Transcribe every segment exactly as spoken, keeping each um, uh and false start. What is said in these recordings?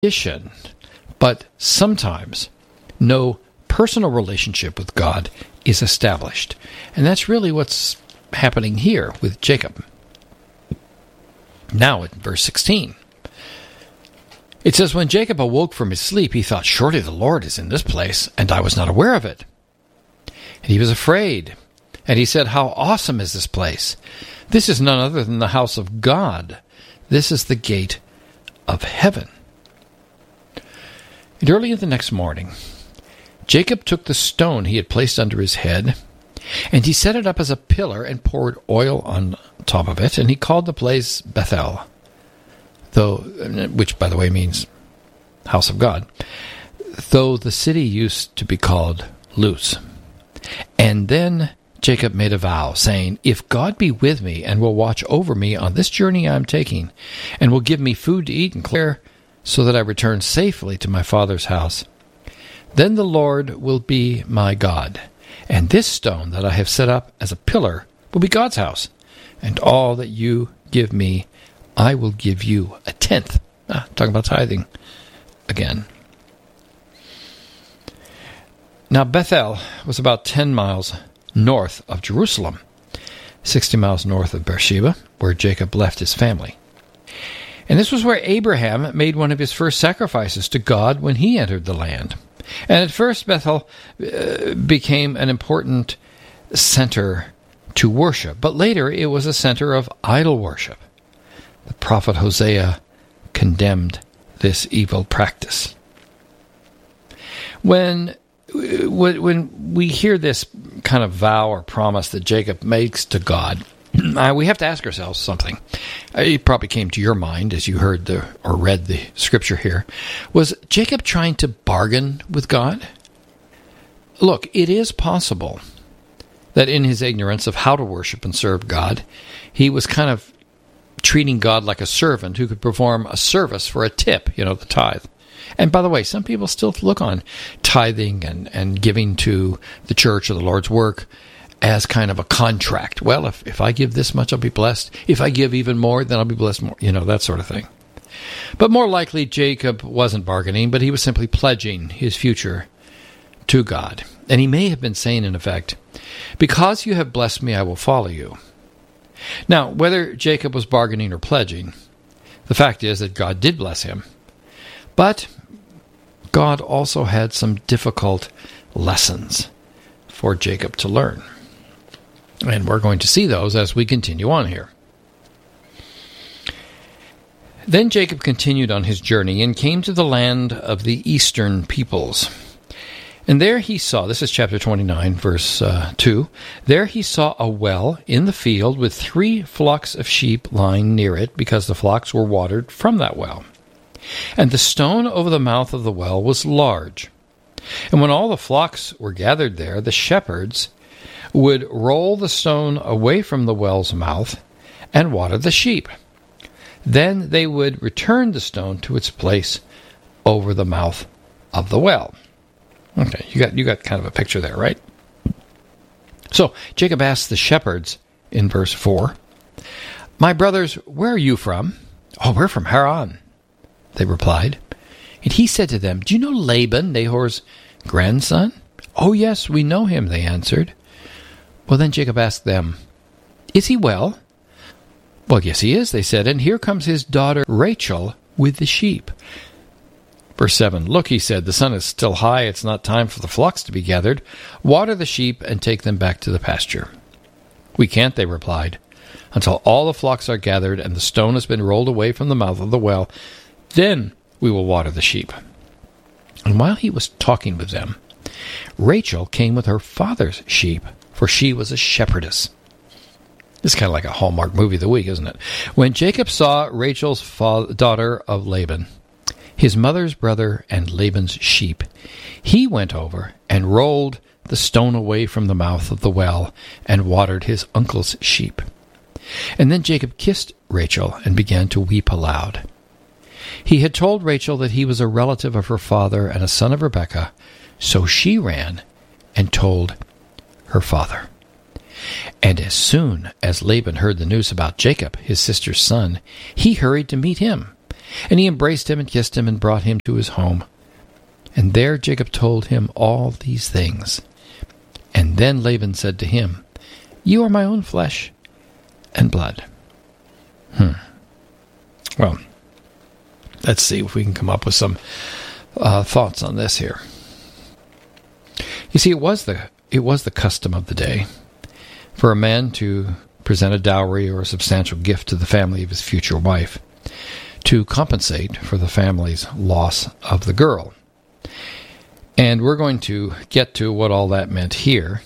condition, but sometimes no personal relationship with God is established. And that's really what's happening here with Jacob. Now in verse sixteen, it says, when Jacob awoke from his sleep, he thought, surely the Lord is in this place, and I was not aware of it. And he was afraid. And he said, how awesome is this place? This is none other than the house of God. This is the gate of heaven. And early in the next morning, Jacob took the stone he had placed under his head, and he set it up as a pillar and poured oil on top of it, and he called the place Bethel, though, which, by the way, means house of God, though the city used to be called Luz. And then Jacob made a vow, saying, if God be with me and will watch over me on this journey I am taking, and will give me food to eat and clear, so that I return safely to my father's house, then the Lord will be my God, and this stone that I have set up as a pillar will be God's house, and all that you give me, I will give you a tenth. Ah, talking about tithing again. Now Bethel was about ten miles north of Jerusalem, sixty miles north of Beersheba, where Jacob left his family. And this was where Abraham made one of his first sacrifices to God when he entered the land. And at first Bethel uh, became an important center to worship, but later it was a center of idol worship. The prophet Hosea condemned this evil practice. When when we hear this kind of vow or promise that Jacob makes to God, uh, we have to ask ourselves something. It probably came to your mind as you heard the or read the scripture here. Was Jacob trying to bargain with God? Look, it is possible that in his ignorance of how to worship and serve God, he was kind of treating God like a servant who could perform a service for a tip, you know, the tithe. And by the way, some people still look on tithing and, and giving to the church or the Lord's work as kind of a contract. Well, if, if I give this much, I'll be blessed. If I give even more, then I'll be blessed more. You know, that sort of thing. But more likely, Jacob wasn't bargaining, but he was simply pledging his future to God. And he may have been saying, in effect, because you have blessed me, I will follow you. Now, whether Jacob was bargaining or pledging, the fact is that God did bless him. But God also had some difficult lessons for Jacob to learn. And we're going to see those as we continue on here. Then Jacob continued on his journey and came to the land of the eastern peoples. And there he saw, this is chapter twenty-nine, verse uh, two, there he saw a well in the field with three flocks of sheep lying near it, because the flocks were watered from that well. And the stone over the mouth of the well was large. And when all the flocks were gathered there, the shepherds would roll the stone away from the well's mouth and water the sheep. Then they would return the stone to its place over the mouth of the well. Okay, you got you got kind of a picture there, right? So Jacob asked the shepherds in verse four, "My brothers, where are you from?" "Oh, we're from Haran," they replied. And he said to them, "Do you know Laban, Nahor's grandson?" "Oh, yes, we know him," they answered. Well, then Jacob asked them, "Is he well?" "Well, yes, he is," they said, "and here comes his daughter Rachel with the sheep." Verse seven, "Look," he said, "the sun is still high. It's not time for the flocks to be gathered. Water the sheep and take them back to the pasture." "We can't," they replied, "until all the flocks are gathered and the stone has been rolled away from the mouth of the well. Then we will water the sheep." And while he was talking with them, Rachel came with her father's sheep, for she was a shepherdess. This is kind of like a Hallmark movie of the week, isn't it? When Jacob saw Rachel's fa- daughter of Laban, his mother's brother and Laban's sheep, he went over and rolled the stone away from the mouth of the well and watered his uncle's sheep. And then Jacob kissed Rachel and began to weep aloud. He had told Rachel that he was a relative of her father and a son of Rebekah, so she ran and told her father. And as soon as Laban heard the news about Jacob, his sister's son, he hurried to meet him. And he embraced him and kissed him and brought him to his home. And there Jacob told him all these things. And then Laban said to him, "You are my own flesh and blood." Hmm. Well, let's see if we can come up with some uh, thoughts on this here. You see, it was the it was the custom of the day for a man to present a dowry or a substantial gift to the family of his future wife to compensate for the family's loss of the girl. And we're going to get to what all that meant here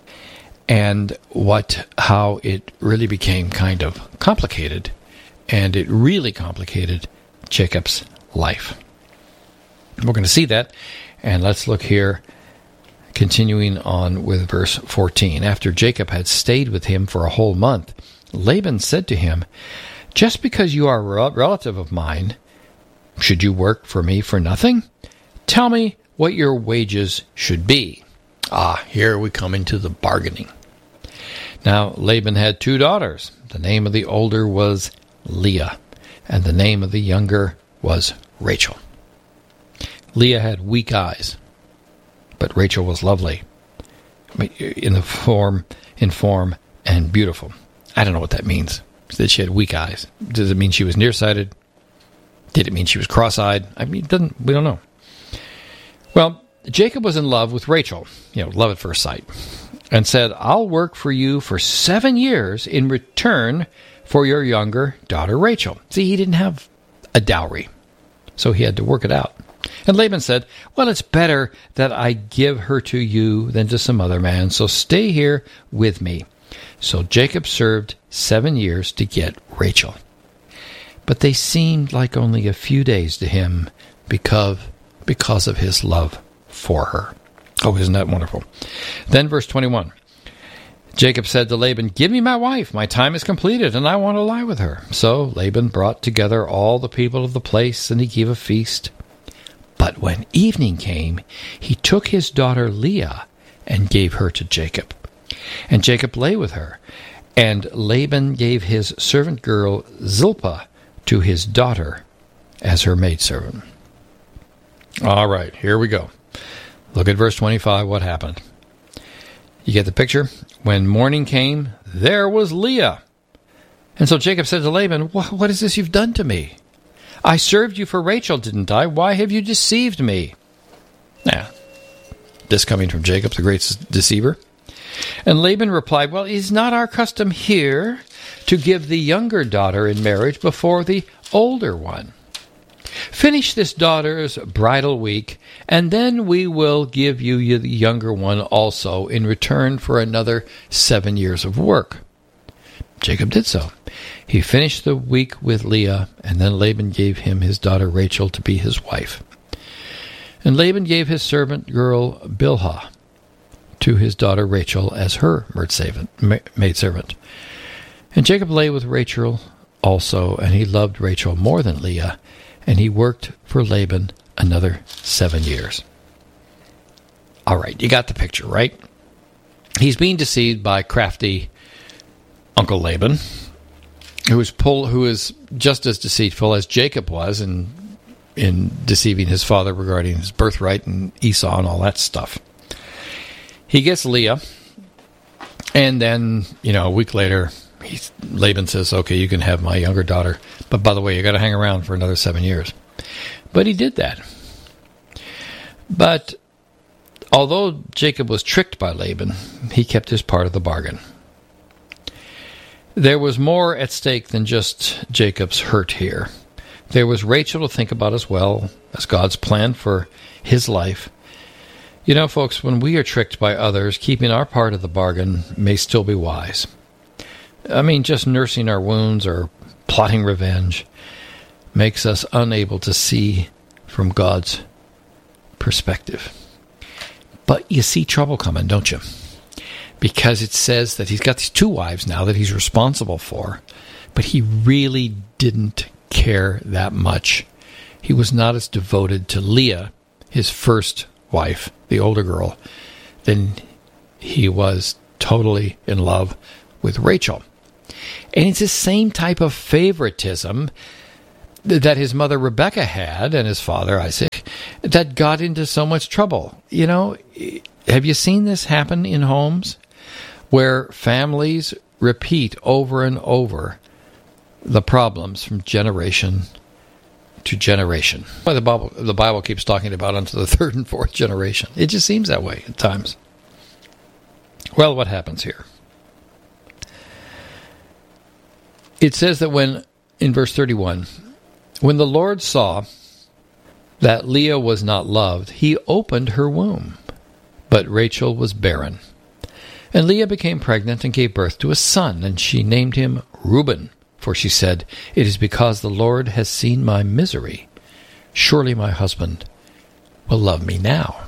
and what how it really became kind of complicated, and it really complicated Jacob's life. We're going to see that, and let's look here, continuing on with verse fourteen. After Jacob had stayed with him for a whole month, Laban said to him, "Just because you are a relative of mine, should you work for me for nothing? Tell me what your wages should be." Ah, here we come into the bargaining. Now, Laban had two daughters. The name of the older was Leah, and the name of the younger was Rachel. Leah had weak eyes, but Rachel was lovely in the form, in form, and beautiful. I don't know what that means, that she had weak eyes. Does it mean she was nearsighted? Did it mean she was cross-eyed? I mean, it doesn't, we don't know. Well, Jacob was in love with Rachel, you know, love at first sight, and said, "I'll work for you for seven years in return for your younger daughter Rachel." See, he didn't have a dowry, so he had to work it out. And Laban said, "Well, it's better that I give her to you than to some other man, so stay here with me." So Jacob served seven years to get Rachel. But they seemed like only a few days to him because, because of his love for her. Oh, isn't that wonderful? Then verse twenty-one. Jacob said to Laban, "Give me my wife. My time is completed, and I want to lie with her." So Laban brought together all the people of the place, and he gave a feast. But when evening came, he took his daughter Leah and gave her to Jacob. And Jacob lay with her, and Laban gave his servant girl Zilpah to his daughter as her maidservant. All right, here we go. Look at verse twenty-five, what happened. You get the picture? When morning came, there was Leah. And so Jacob said to Laban, "What is this you've done to me? I served you for Rachel, didn't I? Why have you deceived me?" Now, this coming from Jacob, the great deceiver. And Laban replied, "Well, is not our custom here to give the younger daughter in marriage before the older one? Finish this daughter's bridal week, and then we will give you the younger one also in return for another seven years of work." Jacob did so. He finished the week with Leah, and then Laban gave him his daughter Rachel to be his wife. And Laban gave his servant girl Bilhah to his daughter Rachel as her maidservant. And Jacob lay with Rachel also, and he loved Rachel more than Leah, and he worked for Laban another seven years. All right, you got the picture, right? He's being deceived by crafty Uncle Laban, who is pull, who is just as deceitful as Jacob was in in deceiving his father regarding his birthright and Esau and all that stuff. He gets Leah, and then, you know, a week later, he's, Laban says, "Okay, you can have my younger daughter, but by the way, you got to hang around for another seven years." But he did that. But although Jacob was tricked by Laban, he kept his part of the bargain. There was more at stake than just Jacob's hurt here. There was Rachel to think about as well as God's plan for his life. You know, folks, when we are tricked by others, keeping our part of the bargain may still be wise. I mean, just nursing our wounds or plotting revenge makes us unable to see from God's perspective. But you see trouble coming, don't you? Because it says that he's got these two wives now that he's responsible for, but he really didn't care that much. He was not as devoted to Leah, his first wife, the older girl, than he was totally in love with Rachel. And it's the same type of favoritism that his mother Rebekah had and his father Isaac that got into so much trouble. You know, have you seen this happen in homes where families repeat over and over the problems from generation to generation? Well, the Bible, the Bible keeps talking about unto the third and fourth generation. It just seems that way at times. Well, what happens here? It says that when, in verse thirty-one, when the Lord saw that Leah was not loved, he opened her womb, but Rachel was barren. And Leah became pregnant and gave birth to a son, and she named him Reuben, for she said, "It is because the Lord has seen my misery. Surely my husband will love me now."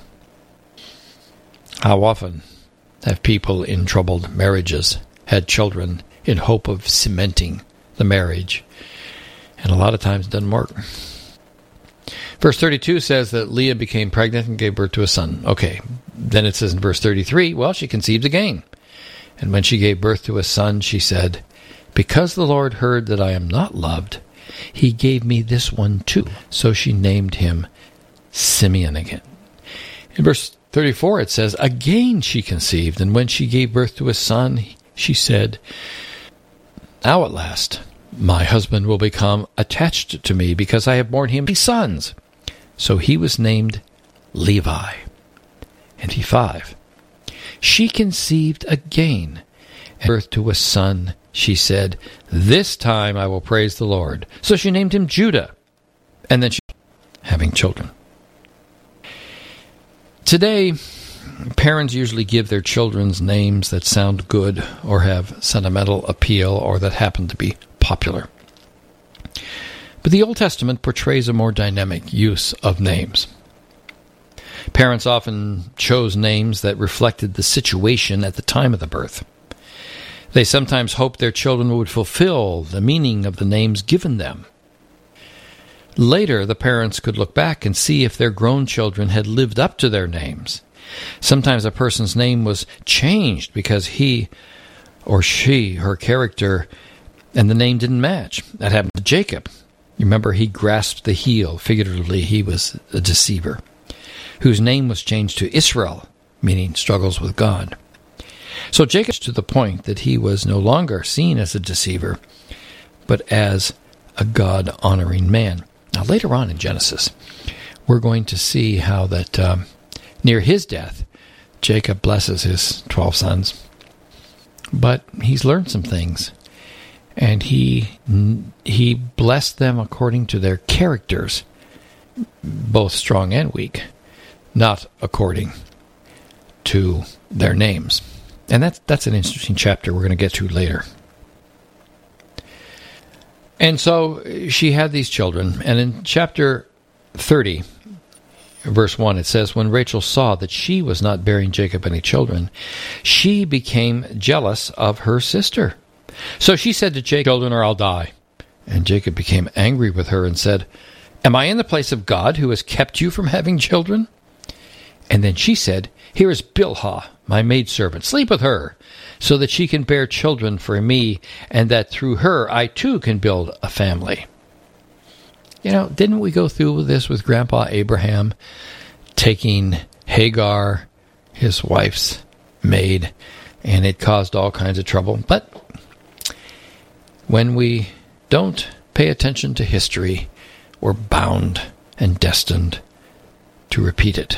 How often have people in troubled marriages had children in hope of cementing the marriage? And a lot of times it doesn't work. Verse thirty-two says that Leah became pregnant and gave birth to a son. Okay, then it says in verse thirty-three, well, she conceived again. And when she gave birth to a son, she said, "Because the Lord heard that I am not loved, he gave me this one too." So she named him Simeon again. In verse thirty-four it says, again she conceived, and when she gave birth to a son, she said, "Now at last my husband will become attached to me, because I have borne him sons." So he was named Levi. And he five. She conceived again, and birth to a son. She said, "This time I will praise the Lord." So she named him Judah. And then she having children. Today, parents usually give their children's names that sound good or have sentimental appeal or that happen to be popular. But the Old Testament portrays a more dynamic use of names. Parents often chose names that reflected the situation at the time of the birth. They sometimes hoped their children would fulfill the meaning of the names given them. Later, the parents could look back and see if their grown children had lived up to their names. Sometimes a person's name was changed because he or she, her character, and the name didn't match. That happened to Jacob. You remember, he grasped the heel. Figuratively, he was a deceiver, whose name was changed to Israel, meaning struggles with God. So Jacob, to the point that he was no longer seen as a deceiver, but as a God-honoring man. Now, later on in Genesis, we're going to see how that um, near his death, Jacob blesses his twelve sons. But he's learned some things, and he he blessed them according to their characters, both strong and weak, not according to their names. And that's, that's an interesting chapter we're going to get to later. And so she had these children, and in chapter thirty, verse one, it says, when Rachel saw that she was not bearing Jacob any children, she became jealous of her sister. So she said to Jacob, "Children, or I'll die." And Jacob became angry with her and said, "Am I in the place of God, who has kept you from having children?" And then she said, "Here is Bilhah, my maidservant. Sleep with her, so that she can bear children for me, and that through her I too can build a family." You know, didn't we go through this with Grandpa Abraham, taking Hagar, his wife's maid, and it caused all kinds of trouble? But when we don't pay attention to history, we're bound and destined to repeat it.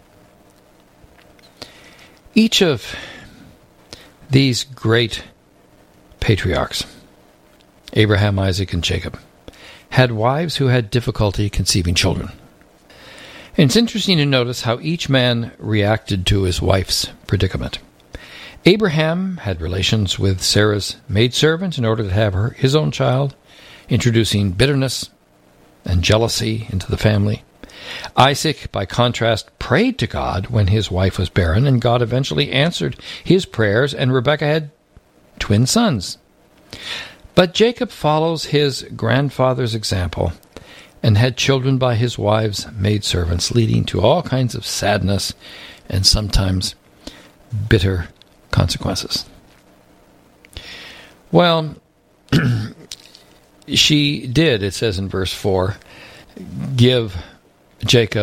Each of these great patriarchs, Abraham, Isaac, and Jacob, had wives who had difficulty conceiving children. And it's interesting to notice how each man reacted to his wife's predicament. Abraham had relations with Sarah's maidservant in order to have her his own child, introducing bitterness and jealousy into the family. Isaac, by contrast, prayed to God when his wife was barren, and God eventually answered his prayers, and Rebekah had twin sons. But Jacob follows his grandfather's example and had children by his wives' maidservants, leading to all kinds of sadness and sometimes bitter consequences. Well, she did, it says in verse four, give Jacob